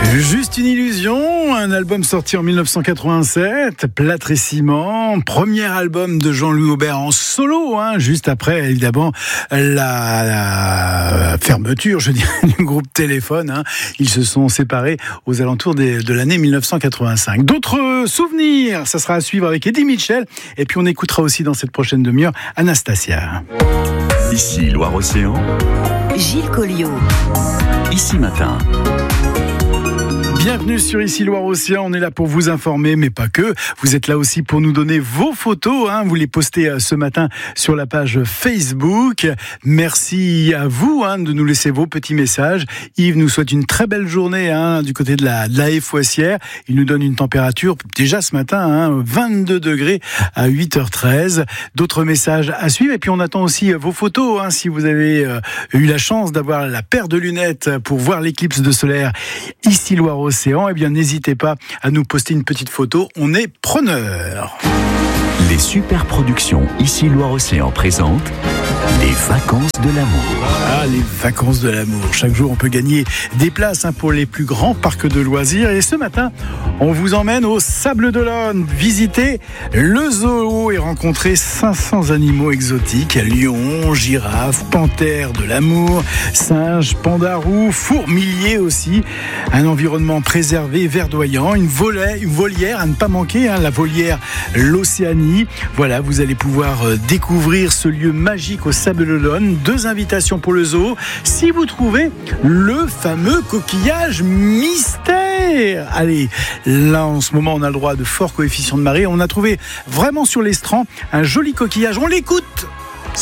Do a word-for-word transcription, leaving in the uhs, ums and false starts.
Juste une illusion, un album sorti en dix-neuf cent quatre-vingt-sept, Plâtre et Ciment, premier album de Jean-Louis Aubert en solo, hein, juste après évidemment la, la fermeture, je dirais, du groupe Téléphone. Hein. Ils se sont séparés aux alentours des, de l'année dix-neuf cent quatre-vingt-cinq. D'autres souvenirs, ça sera à suivre avec Eddie Mitchell, et puis on écoutera aussi dans cette prochaine demi-heure Anastasia. Ici Loire-Océan, Gilles Colliot. Ici Matin. Bienvenue sur Ici Loire-Océan, on est là pour vous informer, mais pas que. Vous êtes là aussi pour nous donner vos photos, hein. Vous les postez ce matin sur la page Facebook. Merci à vous hein, de nous laisser vos petits messages. Yves nous souhaite une très belle journée hein, du côté de la, de la haie Foissière. Il nous donne une température, déjà ce matin, hein, vingt-deux degrés à huit heures treize. D'autres messages à suivre. Et puis on attend aussi vos photos, hein, si vous avez euh, eu la chance d'avoir la paire de lunettes pour voir l'éclipse de solaire Ici Loire-Océan. Océan, eh bien n'hésitez pas à nous poster une petite photo, on est preneurs. Les super productions Ici Loire-Océan présentent les vacances de l'amour. Ah, les vacances de l'amour. Chaque jour, on peut gagner des places hein, pour les plus grands parcs de loisirs. Et ce matin, on vous emmène au Sables d'Olonne, visiter le zoo et rencontrer cinq cents animaux exotiques. Lions, girafes, panthères de l'amour, singes, pandarous, fourmiliers aussi. Un environnement préservé, verdoyant, une, volaie, une volière à ne pas manquer, hein, la volière L'Océanie. Voilà, vous allez pouvoir euh, découvrir ce lieu magique au Sables d'Olonne. Deux invitations pour le zoo. Si vous trouvez le fameux coquillage mystère. Allez, là en ce moment on a le droit de fort coefficient de marée. On a trouvé vraiment sur l'estran un joli coquillage. On l'écoute.